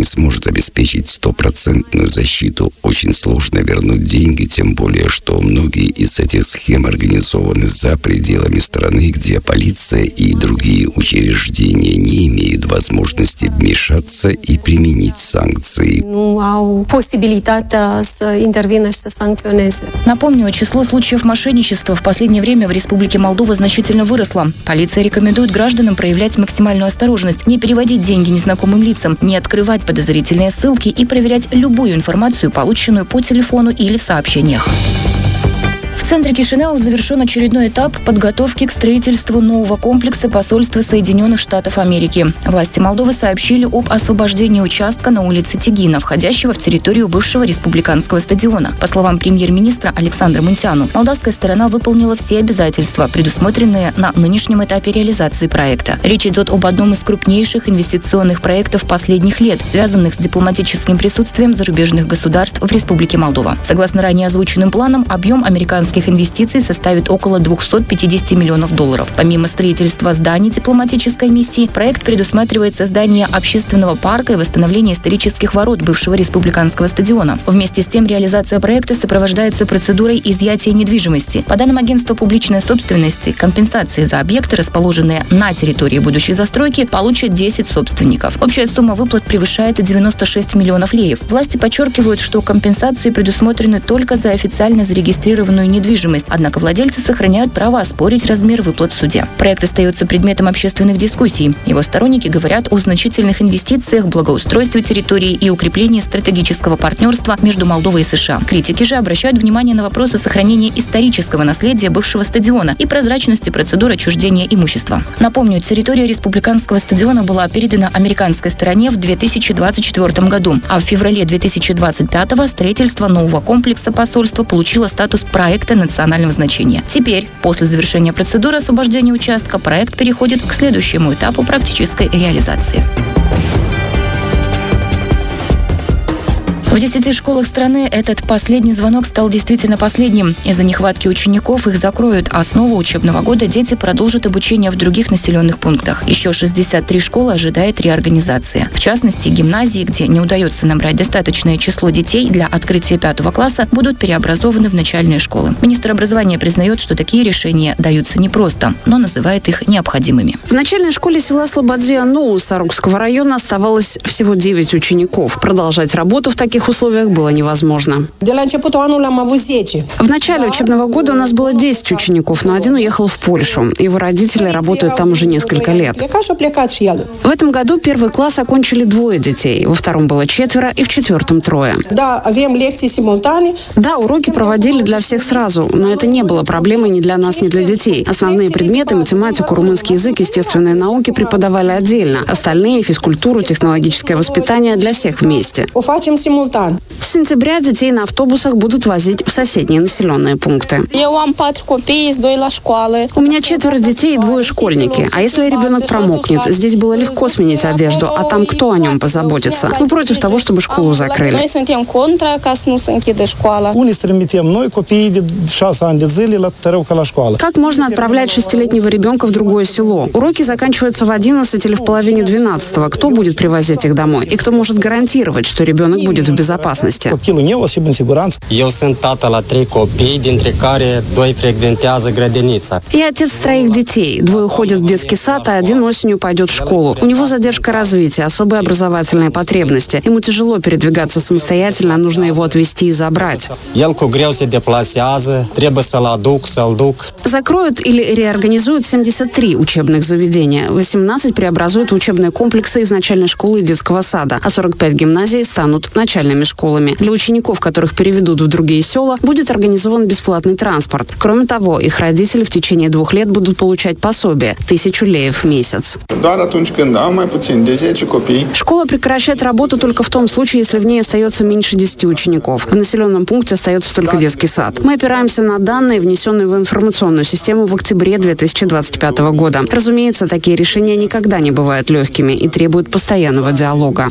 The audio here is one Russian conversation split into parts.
не сможет обеспечить стопроцентную защиту. Очень сложно вернуть деньги, тем более, что многие из этих схем организованы за пределами страны, где полиция и другие учреждения не имеют возможности вмешаться и применить санкции. Напомню, число случаев мошенничества в последнее время в Республике Молдова значительно выросло. Полиция рекомендует гражданам проявлять максимальную осторожность, не переводить деньги незнакомым лицам, не открывать подозрительные ссылки и проверять любую информацию, полученную по телефону или в сообщениях. В центре Кишинеу завершен очередной этап подготовки к строительству нового комплекса посольства Соединенных Штатов Америки. Власти Молдовы сообщили об освобождении участка на улице Тегина, входящего в территорию бывшего республиканского стадиона. По словам премьер-министра Александра Мунтяну, молдавская сторона выполнила все обязательства, предусмотренные на нынешнем этапе реализации проекта. Речь идет об одном из крупнейших инвестиционных проектов последних лет, связанных с дипломатическим присутствием зарубежных государств в Республике Молдова. Согласно ранее озвученным планам, объем американских инвестиций составит около $250 миллионов. Помимо строительства зданий дипломатической миссии, проект предусматривает создание общественного парка и восстановление исторических ворот бывшего республиканского стадиона. Вместе с тем, реализация проекта сопровождается процедурой изъятия недвижимости. По данным агентства публичной собственности, компенсации за объекты, расположенные на территории будущей застройки, получат 10 собственников. Общая сумма выплат превышает 96 миллионов леев. Власти подчеркивают, что компенсации предусмотрены только за официально зарегистрированную недвижимость, однако владельцы сохраняют право оспорить размер выплат в суде. Проект остается предметом общественных дискуссий. Его сторонники говорят о значительных инвестициях, благоустройстве территории и укреплении стратегического партнерства между Молдовой и США. Критики же обращают внимание на вопросы сохранения исторического наследия бывшего стадиона и прозрачности процедур отчуждения имущества. Напомню, территория республиканского стадиона была передана американской стороне в 2024 году, а в феврале 2025 строительство нового комплекса посольства получило статус проекта национального значения. Теперь, после завершения процедуры освобождения участка, проект переходит к следующему этапу практической реализации. В 10 школах страны этот последний звонок стал действительно последним. Из-за нехватки учеников их закроют, а с нового учебного года дети продолжат обучение в других населенных пунктах. Еще 63 школы ожидает реорганизация. В частности, гимназии, где не удается набрать достаточное число детей для открытия 5 класса, будут переобразованы в начальные школы. Министр образования признает, что такие решения даются непросто, но называет их необходимыми. В начальной школе села Слободзия-Ноу Сарукского района оставалось всего 9 учеников. Продолжать работу в таких условиях было невозможно. В начале учебного года у нас было 10 учеников, но один уехал в Польшу. Его родители работают там уже несколько лет. В этом году первый класс окончили 2 детей, во втором было 4 и в 4 3. Да, уроки проводили для всех сразу, но это не было проблемой ни для нас, ни для детей. Основные предметы, математику, румынский язык, естественные науки преподавали отдельно. Остальные, физкультуру, технологическое воспитание для всех вместе. С сентября детей на автобусах будут возить в соседние населенные пункты. У меня 4 детей и 2 школьники. А если ребенок промокнет? Здесь было легко сменить одежду, а там кто о нем позаботится? Мы против того, чтобы школу закрыли. Как можно отправлять 6-летнего ребенка в другое село? Уроки заканчиваются в 11 или в половине 12. Кто будет привозить их домой? И кто может гарантировать, что ребенок будет в безопасности? Я отец 3 детей. 2 ходят в детский сад, а 1 осенью пойдет в школу. У него задержка развития, особые образовательные потребности. Ему тяжело передвигаться самостоятельно, нужно его отвезти и забрать. Закроют или реорганизуют 73 учебных заведения. 18 преобразуют в учебные комплексы из начальной школы и детского сада, а 45 гимназий станут начальными школами. Для учеников, которых переведут в другие села, будет организован бесплатный транспорт. Кроме того, их родители в течение 2 лет будут получать пособие – 1000 леев в месяц. Школа прекращает работу только в том случае, если в ней остается меньше 10 учеников. В населенном пункте остается только детский сад. Мы опираемся на данные, внесенные в информационную систему в октябре 2025 года. Разумеется, такие решения никогда не бывают легкими и требуют постоянного диалога.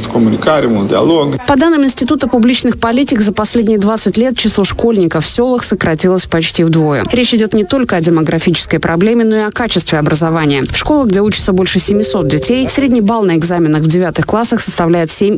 По данным Института публичных политик, за последние 20 лет число школьников в селах сократилось почти вдвое. Речь идет не только о демографической проблеме, но и о качестве образования. В школах, где учатся больше 700 детей, средний балл на экзаменах в 9 классах составляет 7,5